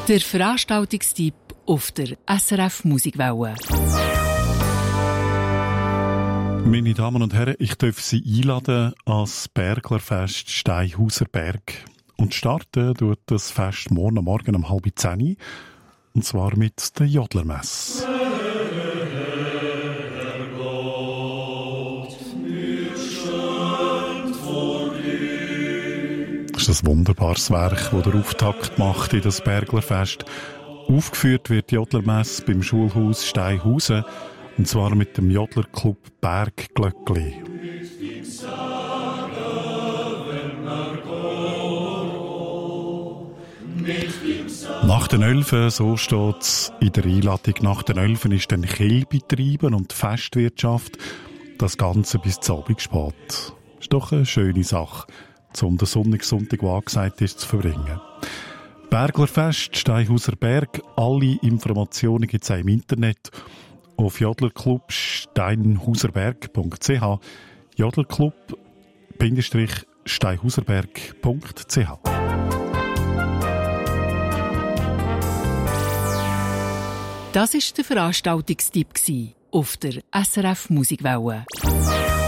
Der Veranstaltungstipp auf der SRF Musikwelle. Meine Damen und Herren, ich darf Sie einladen ans Berglerfest Steinhauser Berg. Und starten tut das Fest morgen um 9:30. Und zwar mit der Jodlermesse. Das ist ein wunderbares Werk, das den Auftakt macht in das Berglerfest. Aufgeführt wird die Jodlermesse beim Schulhaus Steinhausen, und zwar mit dem Jodlerclub Bergglöckli. Nach den 11, so steht es in der Einladung, nach den 11 ist dann Kiel betrieben und die Festwirtschaft, das Ganze bis zum Abend spät. Ist doch eine schöne Sache, um den Sonntag, der angesagt ist, zu verbringen. Berglerfest, Steinhauser Berg, alle Informationen gibt es auch im Internet auf jodlerclub-steinhauserberg.ch, jodlerclub-steinhauserberg.ch. Das war der Veranstaltungstipp auf der SRF Musikwelle.